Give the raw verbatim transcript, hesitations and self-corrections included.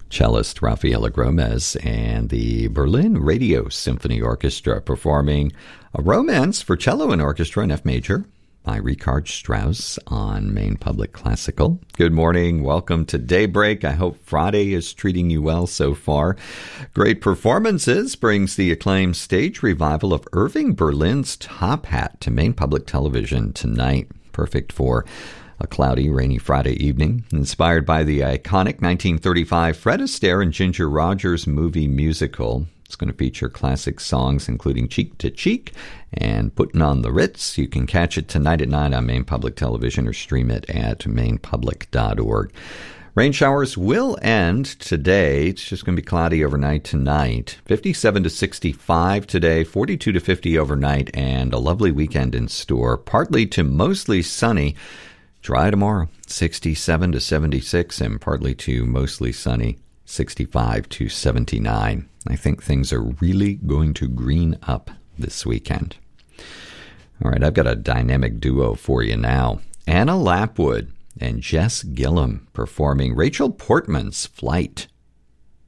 Cellist Rafaela Gomez and the Berlin Radio Symphony Orchestra performing a Romance for Cello and Orchestra in F major by Richard Strauss on Maine Public Classical. Good morning. Welcome to Daybreak. I hope Friday is treating you well so far. Great Performances brings the acclaimed stage revival of Irving Berlin's Top Hat to Maine Public Television tonight. Perfect for a cloudy, rainy Friday evening. Inspired by the iconic nineteen thirty-five Fred Astaire and Ginger Rogers movie musical. It's going to feature classic songs including Cheek to Cheek and Puttin' on the Ritz. You can catch it tonight at nine on Maine Public Television or stream it at maine public dot org. Rain showers will end today. It's just going to be cloudy overnight tonight. fifty-seven to sixty-five today, forty-two to fifty overnight, and a lovely weekend in store. Partly to mostly sunny. Dry tomorrow, sixty-seven to seventy-six, and partly to mostly sunny, sixty-five to seventy-nine. I think things are really going to green up this weekend. All right, I've got a dynamic duo for you now. Anna Lapwood and Jess Gillum performing Rachel Portman's Flight.